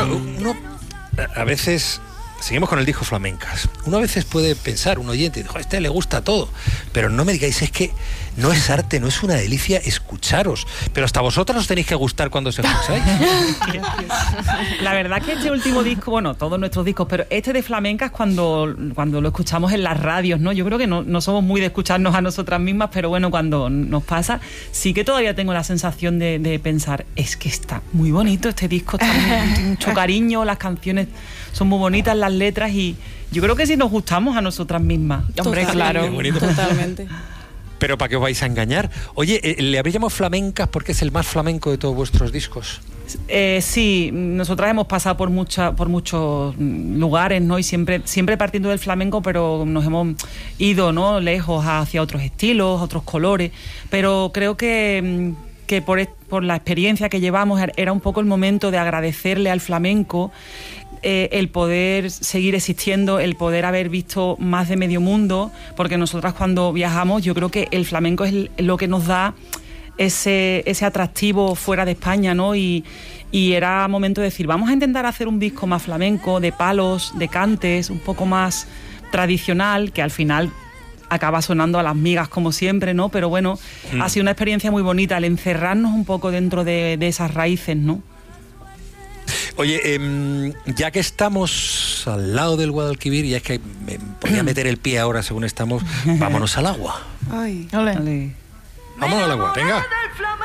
uno a veces... Seguimos con el disco Flamencas. Uno a veces puede pensar, un oyente, a este le gusta todo, pero no me digáis, es que no es arte, no es una delicia escucharos. Pero hasta vosotros os tenéis que gustar cuando os escucháis. La verdad que este último disco, bueno, todos nuestros discos, pero este de Flamencas cuando lo escuchamos en las radios, ¿no? Yo creo que no somos muy de escucharnos a nosotras mismas, pero bueno, cuando nos pasa, sí que todavía tengo la sensación de pensar, es que está muy bonito este disco, está mucho cariño, las canciones son muy bonitas, las letras, y yo creo que sí nos gustamos a nosotras mismas. Hombre, claro, totalmente. Pero ¿para qué os vais a engañar? Oye, ¿le habéis llamado Flamencas porque es el más flamenco de todos vuestros discos? Sí, nosotras hemos pasado por muchos lugares, ¿no? Y siempre partiendo del flamenco, pero nos hemos ido, ¿no?, lejos hacia otros estilos, otros colores. Pero creo que por la experiencia que llevamos era un poco el momento de agradecerle al flamenco el poder seguir existiendo, el poder haber visto más de medio mundo, porque nosotras cuando viajamos yo creo que el flamenco es lo que nos da ese atractivo fuera de España, ¿no? Y era momento de decir, vamos a intentar hacer un disco más flamenco, de palos, de cantes, un poco más tradicional, que al final acaba sonando a las migas como siempre, ¿no? Pero bueno, ha sido una experiencia muy bonita el encerrarnos un poco dentro de esas raíces, ¿no? Oye, ya que estamos al lado del Guadalquivir, y es que me podía meter el pie ahora según estamos, vámonos al agua. Ay, Ole. Vámonos al agua, venga.